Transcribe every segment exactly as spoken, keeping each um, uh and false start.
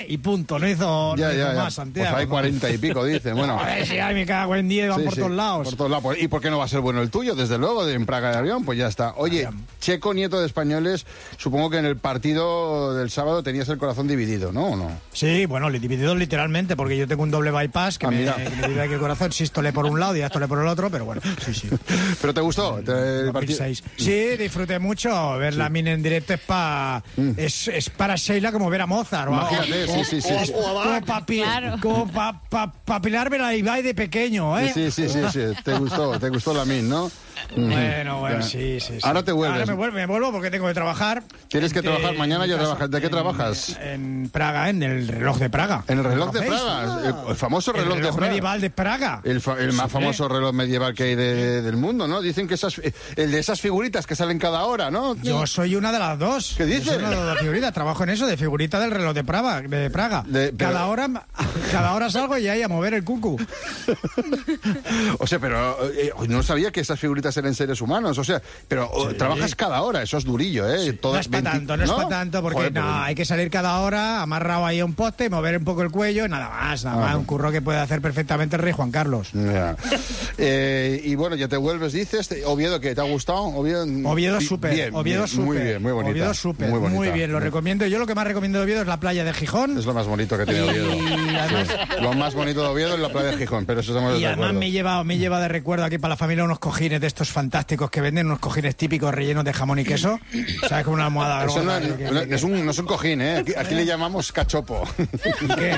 y punto, no hizo, ya, no hizo ya, ya. más, Santiago. Pues hay cuarenta y pico, dicen. Bueno. A ver si hay, me cago en diez, van Sí, por sí, todos lados. Por todos lados. ¿Y por qué no va a ser bueno el tuyo? Desde luego, en Praga de avión, pues ya está. Oye, Checo, nieto de españoles, supongo que en el partido del sábado tenías el corazón dividido, ¿no? ¿O no? Sí, bueno, dividido literalmente, porque yo tengo un doble bypass que, ah, me, que me divide aquí el corazón, sístole por un lado y diástole por el otro, pero bueno, sí, sí. ¿Pero te gustó? El, ¿Te, el partido? Sí, disfruté mucho. Ver sí. la mina en directo es, pa, mm. es, es para Sheila como ver a Mozart. Imagínate, o, sí, sí, sí. O, o, como para pi, claro. pa, pa, pa pilarme la Ibai de pequeño, ¿eh? Sí, sí, sí, sí, sí. Te gustó, te gustó la min, ¿no? Bueno, bueno, ya. sí, sí, sí. Ahora te vuelves. Ahora me vuelvo, me vuelvo porque tengo que trabajar. ¿Tienes que trabajar mañana? Ya trabajas. ¿De qué en, trabajas? En Praga, en el reloj de Praga. ¿En el reloj de Praga? El, el famoso reloj, el reloj de Praga. medieval de Praga. El, fa, el más sí, famoso reloj medieval que hay de, del mundo, ¿no? Dicen que esas, el de esas figuritas que salen cada hora, ¿no? Yo soy una de las dos. ¿Qué dices? Yo soy una de las figuritas. Trabajo en eso, de figurita del reloj de Praga. De Praga. De, pero... cada, hora, cada hora salgo y ahí a mover el cucu. O sea, pero eh, no sabía que esas figuritas eran seres humanos. O sea, pero sí. trabajas cada hora, eso es durillo, ¿eh? Sí. No es para veinte... tanto, no, no es para tanto, porque Joder, no, pero... hay que salir cada hora, amarrado ahí a un poste, mover un poco el cuello, nada más, nada ah, más. No. Un curro que puede hacer perfectamente el rey Juan Carlos. Yeah. eh, y bueno, ya te vuelves, dices, Oviedo, ¿qué? ¿Te ha gustado? Oviedo, Oviedo súper, Oviedo súper. Muy bien, muy bonita. Oviedo súper, muy, muy bien, lo muy... recomiendo. Yo lo que más recomiendo de Oviedo es la playa de Gijón. Es lo más bonito que tiene Oviedo. Y además... sí. Lo más bonito de Oviedo es la playa de Gijón, pero eso estamos de Y además acuerdo. me lleva, me lleva de recuerdo aquí para la familia unos cojines de estos fantásticos que venden, unos cojines típicos rellenos de jamón y queso. ¿Sabes? Como una almohada. Eso no, que, que, que... Es un, no es un cojín, ¿eh? Aquí, aquí le llamamos cachopo. ¿Y qué?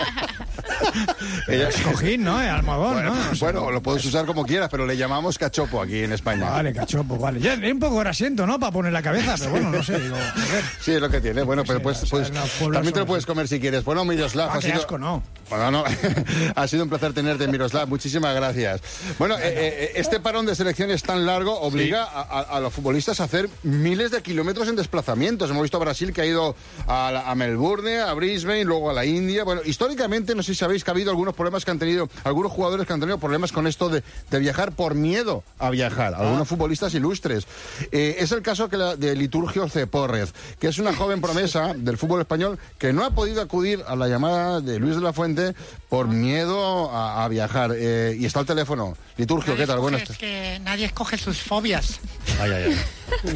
Ella... Es cojín, ¿no? Es almohadón, bueno, ¿no? No sé, bueno, no. lo puedes usar como quieras, pero le llamamos cachopo aquí en España. Vale, cachopo, vale. Ya hay un poco grasiento, ¿no? Para poner la cabeza, pero bueno, no sé. Digo, a ver. Sí, es lo que tiene. Bueno, pero pues, pues también te lo puedes comer si quieres. Bueno, Miroslav, ah, ha sido... asco, no. Bueno, no. Ha sido un placer tenerte, Miroslav. Muchísimas gracias. Bueno, eh, eh, este parón de selecciones tan largo obliga sí. a, a, a los futbolistas a hacer miles de kilómetros en desplazamientos. Hemos visto a Brasil que ha ido a, la, a Melbourne, a Brisbane, luego a la India. Bueno, históricamente, no sé si sabéis que ha habido algunos problemas que han tenido, algunos jugadores que han tenido problemas con esto de, de viajar por miedo a viajar. Algunos ah. futbolistas ilustres. Eh, es el caso que la, de Liturgio Cepórrez, que es una joven promesa del fútbol español que no ha podido acudir a la llamada de Luis de la Fuente por miedo a, a viajar. Eh, y está el teléfono. Liturgio, nadie ¿qué tal? Buenas. Es que nadie escoge sus fobias. Ay, ay, ay.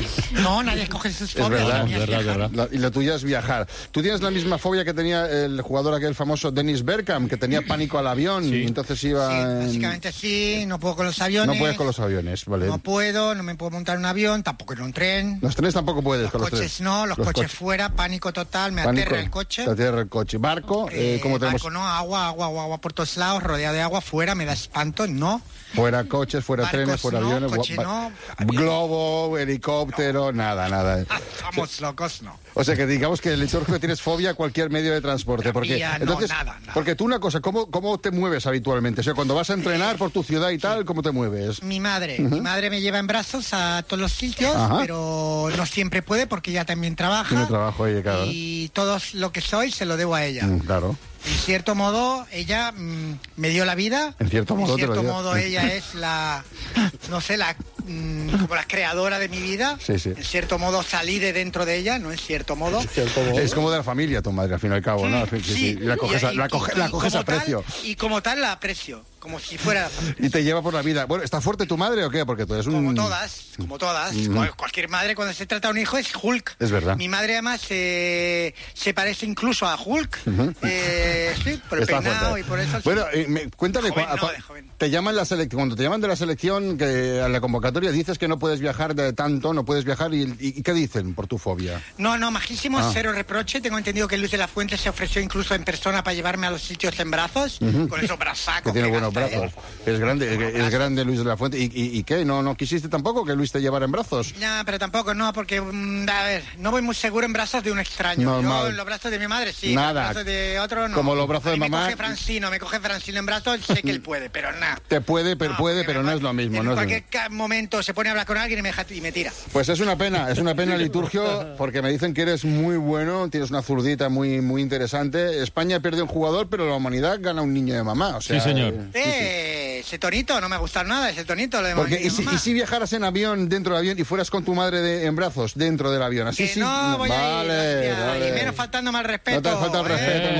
No, nadie escoge sus fobias. Es verdad, es verdad, verdad. La, y la tuya es viajar. Tú tienes la misma fobia que tenía el jugador aquel famoso Dennis Bergkamp, que tenía pánico al avión sí. y entonces iba... Sí, en... básicamente sí, no puedo con los aviones. No puedes con los aviones, vale. No puedo, no me puedo montar un avión, tampoco en un tren. Los trenes tampoco puedes los con los coches trenes. no, los, los coches coches fuera, pánico total, me pánico, aterra el coche. Te aterra el coche. ¿Barco? Eh, ¿cómo tenemos? Barco no, agua, agua, agua, agua por todos lados, rodeado de agua, fuera, me da espanto, no. Fuera coches, fuera Barcos trenes, fuera no, aviones, coche no, globo, helicóptero, no. nada, nada. Estamos locos, no. O sea que digamos que el Liturgio tienes fobia a cualquier medio de transporte. Porque, Mía, no, entonces, nada, nada. Porque tú una cosa, ¿cómo, ¿cómo te mueves habitualmente? O sea, cuando vas a entrenar por tu ciudad y tal, ¿cómo te mueves? Mi madre, uh-huh. mi madre me lleva en brazos a todos los sitios, Ajá. pero no siempre puede porque ella también trabaja. Tiene trabajo ella, claro. Y todo lo que soy se lo debo a ella. Mm, claro. En cierto modo, ella mmm, me dio la vida. En cierto modo, en cierto te lo modo ella es la, no sé, la mmm, como la creadora de mi vida. Sí, sí. En cierto modo salí de dentro de ella, no en cierto modo. Cierto modo. Es como de la familia tu madre, al fin y al cabo, ¿no? Sí, sí, sí. Y la coges, y, a, la coge, y, la coges a precio. Tal, y como tal la aprecio, como si fuera... Y te lleva por la vida. Bueno, ¿está fuerte tu madre o qué? Porque tú eres un... Como todas, como todas. Mm. Cualquier madre cuando se trata de un hijo es Hulk. Es verdad. Mi madre además eh, se parece incluso a Hulk. Uh-huh. eh, sí, por el Está peinado fuerte. Y por eso... Bueno, eh, me, cuéntame... Joven, cua, no, cua, de joven. Te llaman la selección, cuando te llaman de la selección que a la convocatoria dices que no puedes viajar de tanto, no puedes viajar y, y, y ¿qué dicen por tu fobia? No, no, majísimo, ah. cero reproche. Tengo entendido que Luis de la Fuente se ofreció incluso en persona para llevarme a los sitios en brazos, uh-huh. con esos brazacos. Que tiene que buenos brazos. Él. Es grande, es, es grande Luis de la Fuente. ¿Y, y, y qué? ¿No, ¿No quisiste tampoco que Luis te llevara en brazos? No, pero tampoco, no, porque, a ver, no voy muy seguro en brazos de un extraño. Normal. Yo en los brazos de mi madre sí, nada. en los brazos de otro no. Como los brazos de me mamá. Me coge Francino, me coge Francino en brazos, sé que él puede, pero nada. Te puede, pero no, puede, pero no es lo mismo. En no cualquier es momento se pone a hablar con alguien y me, deja, y me tira. Pues es una pena, es una pena, Liturgio, porque me dicen que eres muy bueno, tienes una zurdita muy muy interesante. España pierde un jugador, pero la humanidad gana un niño de mamá. O sea, sí, señor. Eh, sí, ese tonito, no me gusta nada, ese tonito. Lo de Porque, mamá, ¿y, si, mamá. ¿y si viajaras en avión, dentro del avión, y fueras con tu madre de, en brazos, dentro del avión? Así Que sí. no voy vale, a ir, hostia, vale. y menos faltándome al respeto. No te falta el ¿eh? respeto.